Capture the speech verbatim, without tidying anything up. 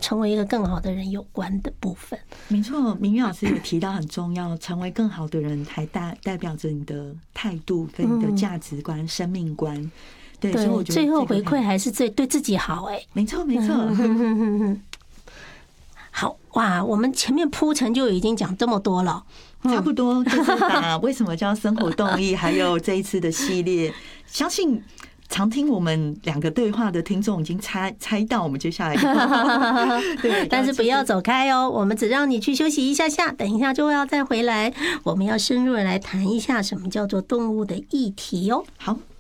成为一个更好的人有关的部分。 没错，明玉老师有提到很重要，成为更好的人，还代代表着你的态度跟你的价值观、嗯、生命观。对，所以我觉得最后回馈还是最对自己好。哎、欸， 没错，没错。 嗯好哇，我们前面铺陈就已经讲这么多了， 差不多就是把为什么叫生活动力，还有这一次的系列，相信常听我们两个对话的听众已经猜猜到我们接下来对，但是不要走开哦，我们只让你去休息一下下，等一下就要再回来，我们要深入的来谈一下什么叫做动物的议题哦。 好。